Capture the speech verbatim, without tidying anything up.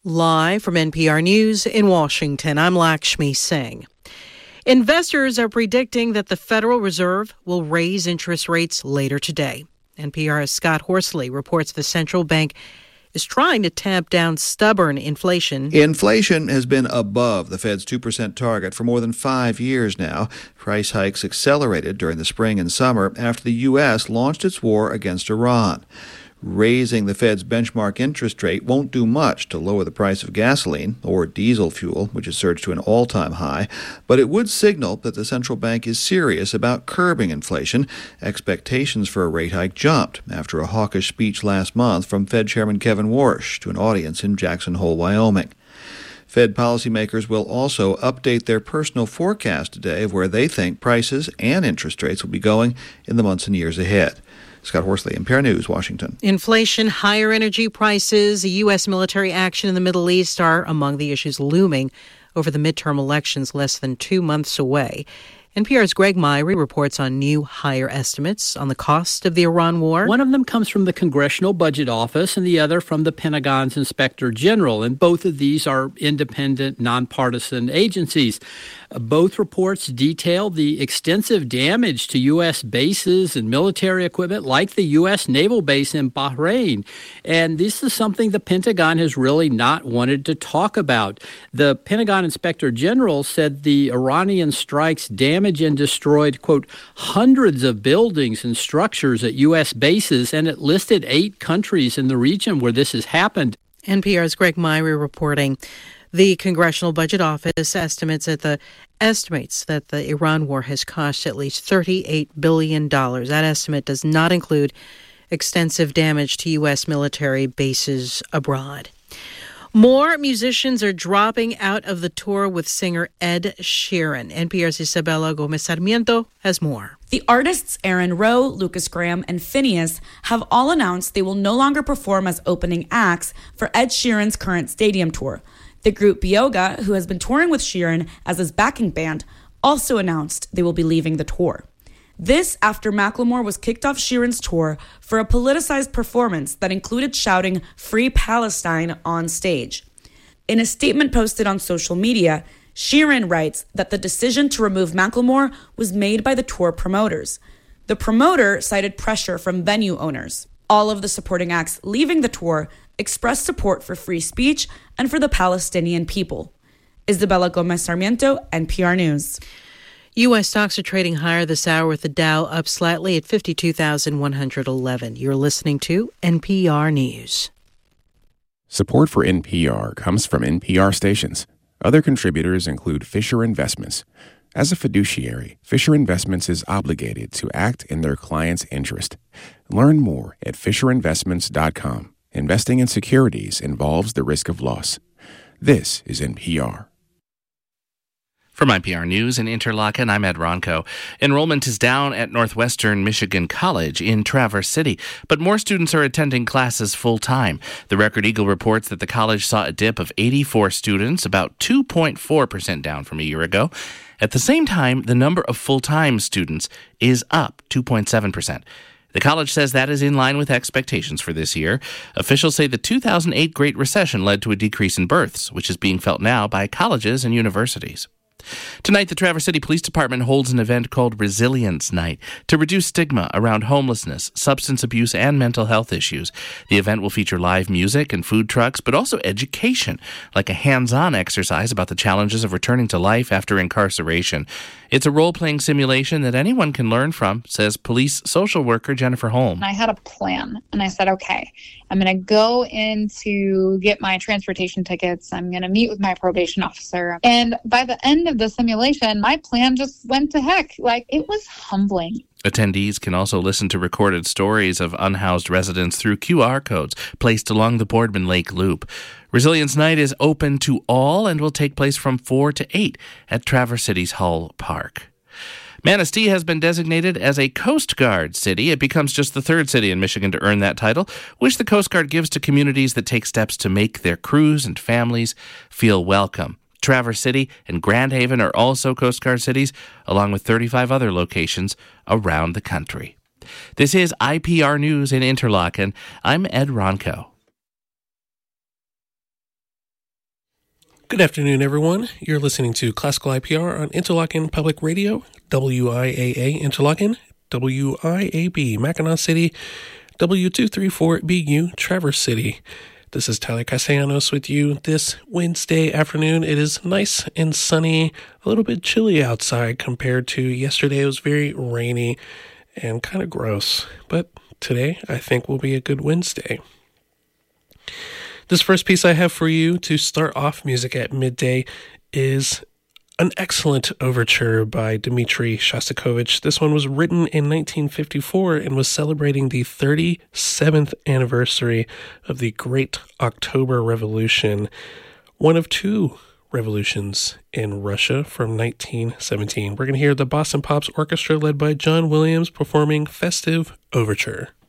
Live from N P R News in Washington, I'm Lakshmi Singh. Investors are predicting that the Federal Reserve will raise interest rates later today. N P R's Scott Horsley reports the central bank is trying to tamp down stubborn inflation. Inflation has been above the Fed's two percent target for more than five years now. Price hikes accelerated during the spring and summer after the U S launched its war against Iran. Raising the Fed's benchmark interest rate won't do much to lower the price of gasoline or diesel fuel, which has surged to an all-time high, but it would signal that the central bank is serious about curbing inflation. Expectations for a rate hike jumped after a hawkish speech last month from Fed Chairman Kevin Warsh to an audience in Jackson Hole, Wyoming. Fed policymakers will also update their personal forecast today of where they think prices and interest rates will be going in the months and years ahead. Scott Horsley, N P R News, Washington. Inflation, higher energy prices, U S military action in the Middle East are among the issues looming over the midterm elections less than two months away. N P R's Greg Myrie reports on new higher estimates on the cost of the Iran war. One of them comes from the Congressional Budget Office and the other from the Pentagon's Inspector General. And both of these are independent, nonpartisan agencies. Both reports detail the extensive damage to U S bases and military equipment like the U S naval base in Bahrain. And this is something the Pentagon has really not wanted to talk about. The Pentagon Inspector General said the Iranian strikes damaged and destroyed, quote, hundreds of buildings and structures at U S bases, and it listed eight countries in the region where this has happened. N P R's Greg Myrie reporting. The Congressional Budget Office estimates that the estimates that the Iran war has cost at least thirty-eight billion dollars. That estimate does not include extensive damage to U S military bases abroad. More musicians are dropping out of the tour with singer Ed Sheeran. N P R's Isabella Gomez Sarmiento has more. The artists Aaron Rowe, Lucas Graham, and Phineas have all announced they will no longer perform as opening acts for Ed Sheeran's current stadium tour. The group Bioga, who has been touring with Sheeran as his backing band, also announced they will be leaving the tour. This after Macklemore was kicked off Sheeran's tour for a politicized performance that included shouting "Free Palestine" on stage. In a statement posted on social media, Sheeran writes that the decision to remove Macklemore was made by the tour promoters. The promoter cited pressure from venue owners. All of the supporting acts leaving the tour expressed support for free speech and for the Palestinian people. Isabella Gomez Sarmiento, N P R News. U S stocks are trading higher this hour with the Dow up slightly at fifty-two thousand one hundred eleven. You're listening to N P R News. Support for N P R comes from N P R stations. Other contributors include Fisher Investments. As a fiduciary, Fisher Investments is obligated to act in their client's interest. Learn more at fisher investments dot com. Investing in securities involves the risk of loss. This is N P R. From N P R News in Interlaken, I'm Ed Ronco. Enrollment is down at Northwestern Michigan College in Traverse City, but more students are attending classes full-time. The Record Eagle reports that the college saw a dip of eighty-four students, about two point four percent down from a year ago. At the same time, the number of full-time students is up two point seven percent. The college says that is in line with expectations for this year. Officials say the two thousand eight Great Recession led to a decrease in births, which is being felt now by colleges and universities. Tonight, the Traverse City Police Department holds an event called Resilience Night to reduce stigma around homelessness, substance abuse, and mental health issues. The event will feature live music and food trucks, but also education, like a hands-on exercise about the challenges of returning to life after incarceration. It's a role-playing simulation that anyone can learn from, says police social worker Jennifer Holm. I had a plan, and I said, okay, I'm going to go in to get my transportation tickets. I'm going to meet with my probation officer. And by the end of the simulation, my plan just went to heck. Like, it was humbling. Attendees can also listen to recorded stories of unhoused residents through Q R codes placed along the Boardman Lake Loop. Resilience Night is open to all and will take place from four to eight at Traverse City's Hull Park. Manistee has been designated as a Coast Guard city. It becomes just the third city in Michigan to earn that title, which the Coast Guard gives to communities that take steps to make their crews and families feel welcome. Traverse City and Grand Haven are also Coast Guard cities, along with thirty-five other locations around the country. This is I P R News in Interlaken. I'm Ed Ronco. Good afternoon, everyone. You're listening to Classical I P R on Interlochen Public Radio, W I A A Interlochen, W I A B Mackinac City, W two thirty-four B U Traverse City. This is Tyler Castellanos with you this Wednesday afternoon. It is nice and sunny, a little bit chilly outside compared to yesterday. It was very rainy and kind of gross, but today I think will be a good Wednesday. This first piece I have for you to start off music at midday is an excellent overture by Dmitri Shostakovich. This one was written in nineteen fifty-four and was celebrating the thirty-seventh anniversary of the Great October Revolution, one of two revolutions in Russia from nineteen seventeen. We're going to hear the Boston Pops Orchestra led by John Williams performing Festive Overture.